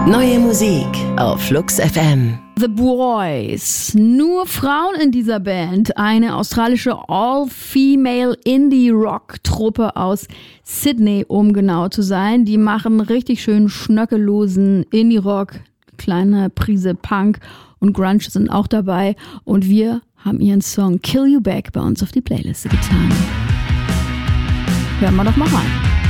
Neue Musik auf Flux FM. The Boys. Nur Frauen in dieser Band. Eine australische All-Female Indie-Rock-Truppe aus Sydney, um genau zu sein. Die machen richtig schön schnöckellosen Indie-Rock. Kleine Prise Punk und Grunge sind auch dabei. Und wir haben ihren Song Kill You Back bei uns auf die Playliste getan. Hören wir doch mal rein.